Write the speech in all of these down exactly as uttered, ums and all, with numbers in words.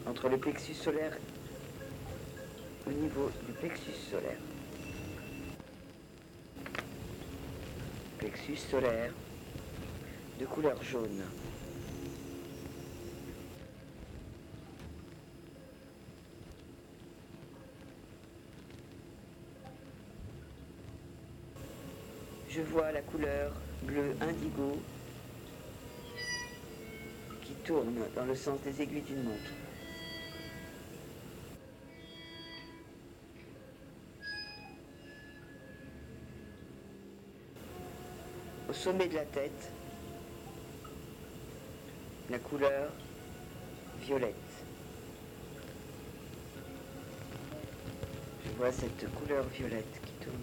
entre le plexus solaire, au niveau du plexus solaire. Plexus solaire de couleur jaune. Je vois la couleur bleu indigo qui tourne dans le sens des aiguilles d'une montre. Au sommet de la tête, la couleur violette. Je vois cette couleur violette qui tourne.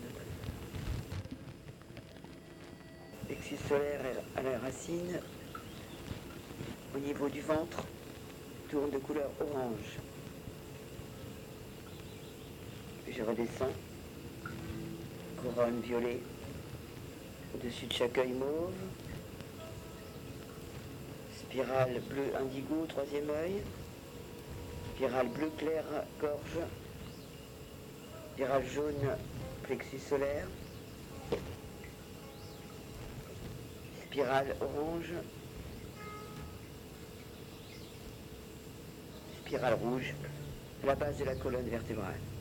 Plexus solaire à la racine, au niveau du ventre, tourne de couleur orange. Je redescends, couronne violet, au-dessus de chaque œil mauve, spirale bleu indigo, troisième œil, spirale bleu clair, gorge, spirale jaune, plexus solaire, spirale orange, spirale rouge, à la base de la colonne vertébrale.